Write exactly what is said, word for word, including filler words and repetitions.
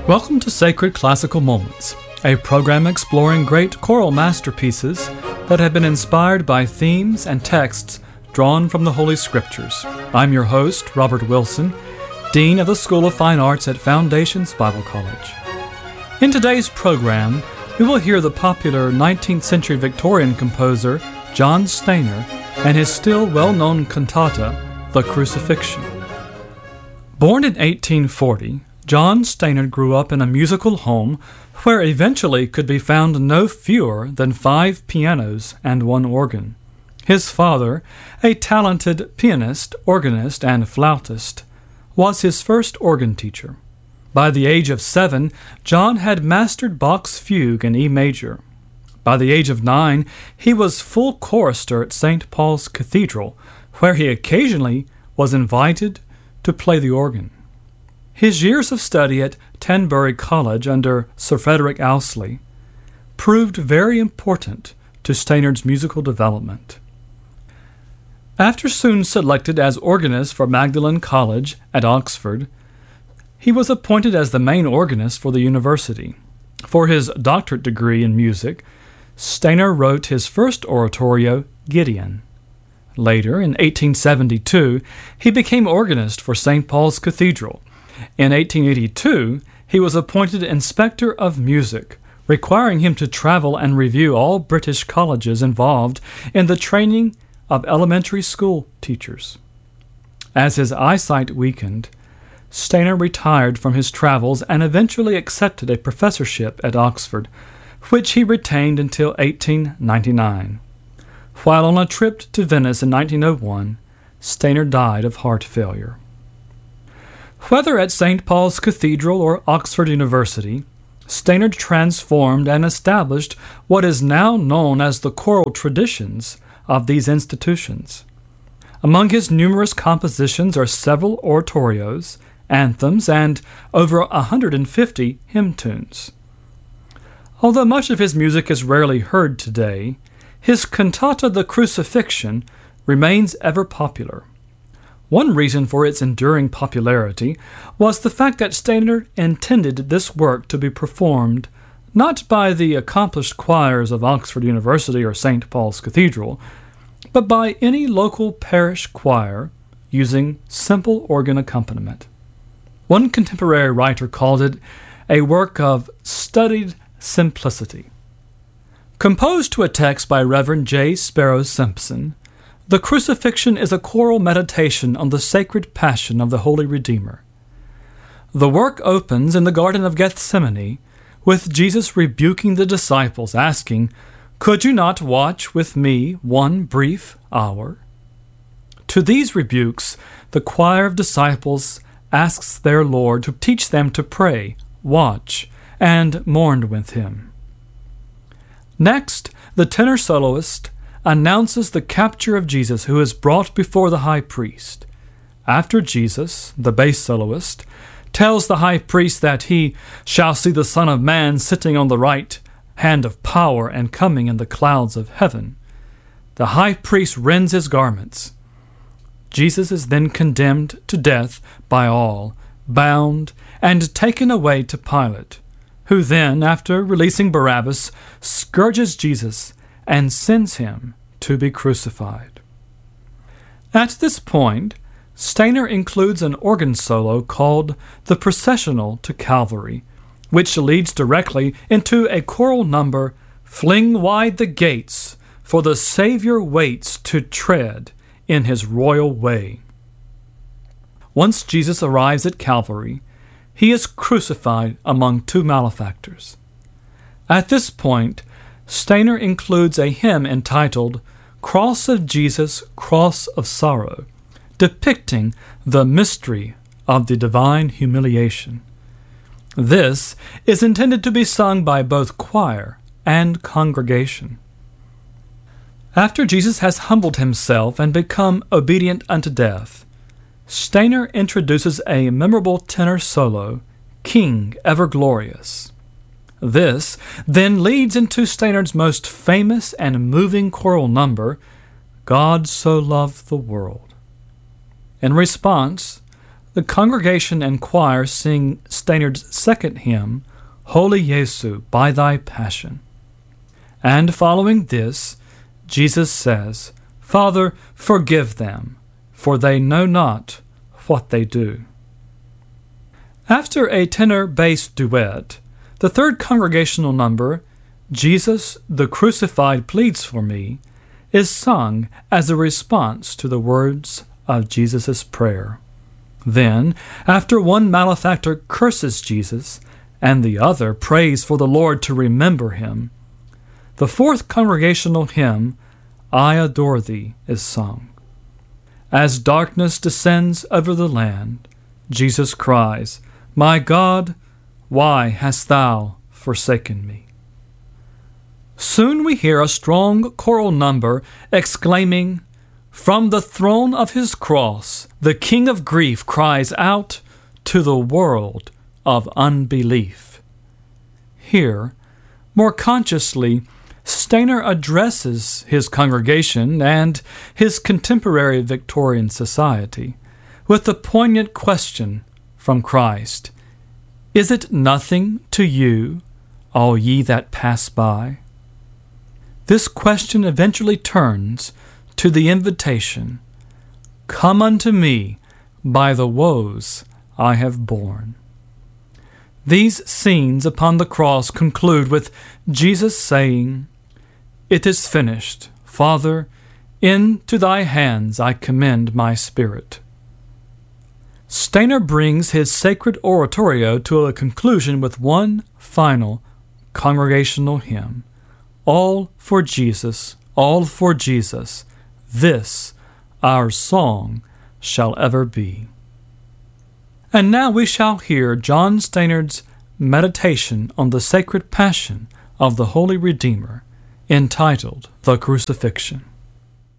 Welcome to Sacred Classical Moments, a program exploring great choral masterpieces that have been inspired by themes and texts drawn from the Holy Scriptures. I'm your host, Robert Wilson, Dean of the School of Fine Arts at Foundations Bible College. In today's program, we will hear the popular nineteenth century Victorian composer John Stainer and his still well-known cantata, The Crucifixion. Born in eighteen forty, John Stainer grew up in a musical home where eventually could be found no fewer than five pianos and one organ. His father, a talented pianist, organist, and flautist, was his first organ teacher. By the age of seven, John had mastered Bach's fugue in E major. By the age of nine, he was full chorister at Saint Paul's Cathedral, where he occasionally was invited to play the organ. His years of study at Tenbury College under Sir Frederick Ouseley proved very important to Stainer's musical development. After soon selected as organist for Magdalen College at Oxford, he was appointed as the main organist for the university. For his doctorate degree in music, Stainer wrote his first oratorio, Gideon. Later, in eighteen seventy-two, he became organist for Saint Paul's Cathedral. In eighteen eighty-two, he was appointed Inspector of Music, requiring him to travel and review all British colleges involved in the training of elementary school teachers. As his eyesight weakened, Stainer retired from his travels and eventually accepted a professorship at Oxford, which he retained until eighteen ninety-nine. While on a trip to Venice in nineteen oh one, Stainer died of heart failure. Whether at Saint Paul's Cathedral or Oxford University, Stainer transformed and established what is now known as the choral traditions of these institutions. Among his numerous compositions are several oratorios, anthems, and over one hundred fifty hymn tunes. Although much of his music is rarely heard today, his cantata The Crucifixion remains ever popular. One reason for its enduring popularity was the fact that Stainer intended this work to be performed not by the accomplished choirs of Oxford University or Saint Paul's Cathedral, but by any local parish choir using simple organ accompaniment. One contemporary writer called it a work of studied simplicity. Composed to a text by Reverend J. Sparrow Simpson, The Crucifixion is a choral meditation on the sacred passion of the Holy Redeemer. The work opens in the Garden of Gethsemane with Jesus rebuking the disciples, asking, "Could you not watch with me one brief hour?" To these rebukes, the choir of disciples asks their Lord to teach them to pray, watch, and mourn with him. Next, the tenor soloist announces the capture of Jesus, who is brought before the high priest. After Jesus, the bass soloist, tells the high priest that he shall see the Son of Man sitting on the right hand of power and coming in the clouds of heaven, the high priest rends his garments. Jesus is then condemned to death by all, bound, and taken away to Pilate, who then, after releasing Barabbas, scourges Jesus and sends him to be crucified. At this point, Stainer includes an organ solo called The Processional to Calvary, which leads directly into a choral number, "Fling wide the gates, for the Savior waits to tread in his royal way." Once Jesus arrives at Calvary, he is crucified among two malefactors. At this point, Stainer includes a hymn entitled "Cross of Jesus, Cross of Sorrow," depicting the mystery of the divine humiliation. This is intended to be sung by both choir and congregation. After Jesus has humbled himself and become obedient unto death, Stainer introduces a memorable tenor solo, "King Ever Glorious." This then leads into Stainer's most famous and moving choral number, "God So Loved the World." In response, the congregation and choir sing Stannard's second hymn, Holy Jesu, by thy passion. And following this, Jesus says, Father, forgive them, for they know not what they do. After a tenor-bass duet, the third congregational number, Jesus the Crucified Pleads for Me, is sung as a response to the words of Jesus' prayer. Then, after one malefactor curses Jesus, and the other prays for the Lord to remember him, the fourth congregational hymn, I Adore Thee, is sung. As darkness descends over the land, Jesus cries, My God, why hast thou forsaken me? Soon we hear a strong choral number exclaiming, From the throne of his cross, the King of grief cries out to the world of unbelief. Here, more consciously, Stainer addresses his congregation and his contemporary Victorian society with the poignant question from Christ, Is it nothing to you, all ye that pass by? This question eventually turns to the invitation, Come unto me by the woes I have borne. These scenes upon the cross conclude with Jesus saying, It is finished. Father, into thy hands I commend my spirit. Stainer brings his sacred oratorio to a conclusion with one final congregational hymn, All for Jesus, all for Jesus, this our song shall ever be. And now we shall hear John Stannard's meditation on the sacred passion of the Holy Redeemer, entitled The Crucifixion.